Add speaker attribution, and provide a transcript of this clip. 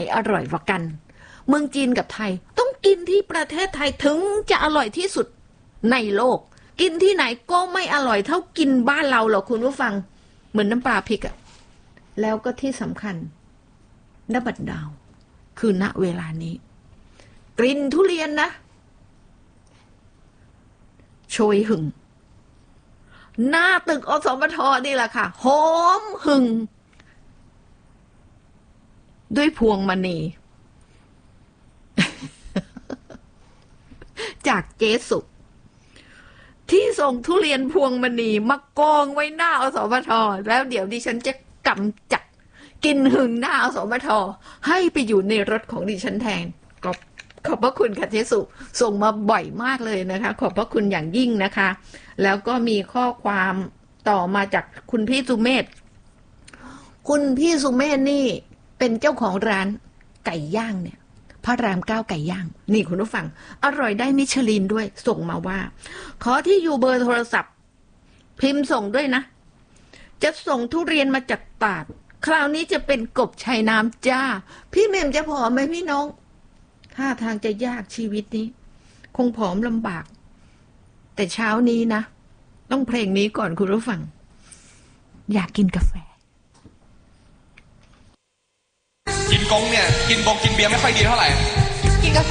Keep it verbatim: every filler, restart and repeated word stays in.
Speaker 1: อร่อยกว่ากันเมืองจีนกับไทยต้องกินที่ประเทศไทยถึงจะอร่อยที่สุดในโลกกินที่ไหนก็ไม่อร่อยเท่ากินบ้านเราหรอกคุณผู้ฟังเหมือนน้ำปลาพริกอะแล้วก็ที่สำคัญณบัดดาวคือณเวลานี้กลิ่นทุเรียนนะโชยหึงหน้าตึกอสมทนี่แหละค่ะหอมหึงด้วยพวงมณี จากเจสุที่ส่งทุเรียนพวงมณีมากองไว้หน้าอสมทแล้วเดี๋ยวดิฉันจะกำจัดกินหึงหน้าอสมทให้ไปอยู่ในรถของดิฉันแทนขอบขอบพระคุณค่ะเจสุส่งมาบ่อยมากเลยนะคะขอบพระคุณอย่างยิ่งนะคะแล้วก็มีข้อความต่อมาจากคุณพี่สุเมธคุณพี่สุเมธนี่เป็นเจ้าของร้านไก่ย่างเนี่ยพระรามเก้าไก่ย่างนี่คุณผู้ฟังอร่อยได้มิชลินด้วยส่งมาว่าขอที่อยู่เบอร์โทรศัพท์พิมพ์ส่งด้วยนะจะส่งทุเรียนมาจากตราดคราวนี้จะเป็นกบชายน้ำจ้าพี่เมมจะผอมไหมพี่น้องท่าทางจะยากชีวิตนี้คงผอมลำบากแต่เช้านี้นะต้องเพลงนี้ก่อนคุณผู้ฟังอยากกินกาแฟ
Speaker 2: กินกงเนี่ยกินบงกินเบียร์ไม่ค่อยดีเท่าไหร่